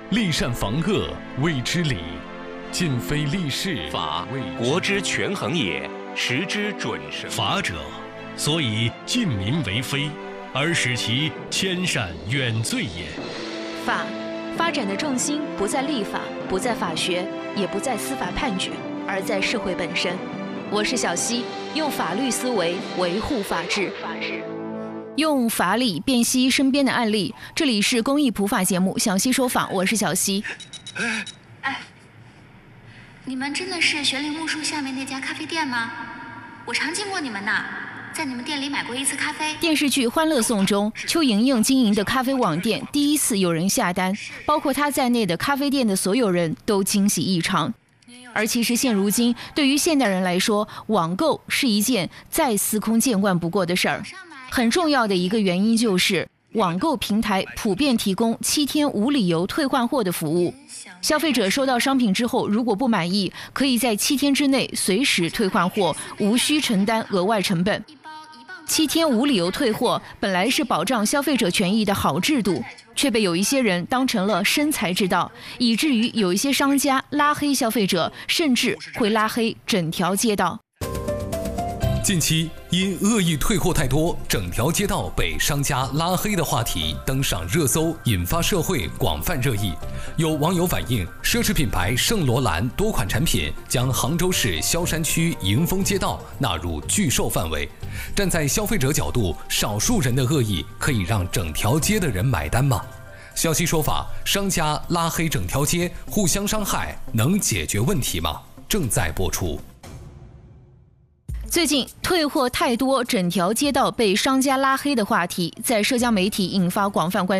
立善防恶，谓之礼；尽非利是， 法，国之权衡也，时之准绳。 法者，所以近民为非，而使其迁善远罪也。 法发展的重心不在立法，不在法学，也不在司法判决，而在社会本身。我是小溪，用法律思维维护法治，用法理辨析身边的案例。这里是公益普法节目《小溪说法》，我是小溪。 你们真的是玄铃木树下面那家咖啡店吗？我常经过你们那，在你们店里买过一次咖啡。 电视剧《欢乐颂》中，邱莹莹经营的咖啡网店第一次有人下单，包括她在内的咖啡店的所有人都惊喜异常。而其实现如今，对于现代人来说，网购是一件再司空见惯不过的事儿。很重要的一个原因就是，网购平台普遍提供7天无理由退换货的服务。消费者收到商品之后，如果不满意，可以在7天之内随时退换货，无需承担额外成本。7天无理由退货本来是保障消费者权益的好制度，却被有一些人当成了生财之道，以至于有一些商家拉黑消费者，甚至会拉黑整条街道。 近期因恶意退货太多，整条街道被商家拉黑的话题登上热搜，引发社会广泛热议。有网友反映，奢侈品牌圣罗兰多款产品将杭州市萧山区迎丰街道纳入拒售范围。站在消费者角度，少数人的恶意可以让整条街的人买单吗？小溪说法，商家拉黑整条街，互相伤害，能解决问题吗？正在播出。 最近退货太多，整条街道被商家拉黑的话题，在社交媒体引发广泛关注。